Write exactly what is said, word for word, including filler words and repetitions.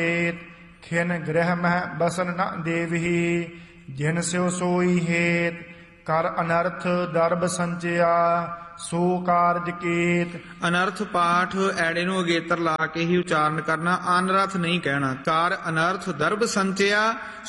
ਖਿਨ ਗ੍ਰਹਿ ਮਹਿ ਬਸਨ ਨ ਦੇਵਹੀ, ਜਿਨ ਸਿਉ ਸੋਈ ਹੇਤ ਕਰ ਅਨਰਥ ਦਰਬ ਸੰਚਿਆ, ਸੋ ਕਾਰਜ ਕੀਤ। ਅਨਰਥ ਪਾਠ ਐੜੇ ਨੂੰ ਅਗੇਤਰ ਲਾ ਕੇ ਹੀ ਉਚਾਰਨ ਕਰਨਾ, ਅਨਰਥ ਨਹੀਂ ਕਹਿਣਾ। ਕਾਰ ਅਨਰਥ ਦਰਬ ਸੰਚਿਆ